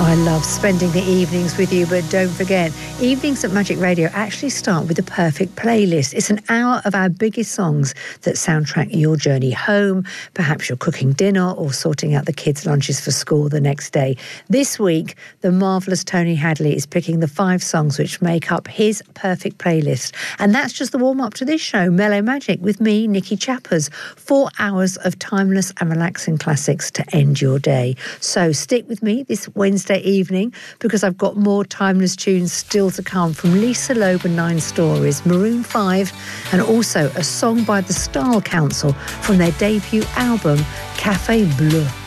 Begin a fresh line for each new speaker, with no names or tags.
I love spending the evenings with you, but don't forget, evenings at Magic Radio actually start with the perfect playlist. It's an hour of our biggest songs that soundtrack your journey home. Perhaps you're cooking dinner or sorting out the kids' lunches for school the next day. This week, the marvellous Tony Hadley is picking the 5 songs which make up his perfect playlist. And that's just the warm-up to this show, Mellow Magic, with me, Nikki Chappers. 4 hours of timeless and relaxing classics to end your day. So stick with me this Wednesday evening, because I've got more timeless tunes still to come from Lisa Loeb and 9 Stories, Maroon 5, and also a song by the Style Council from their debut album, Café Bleu.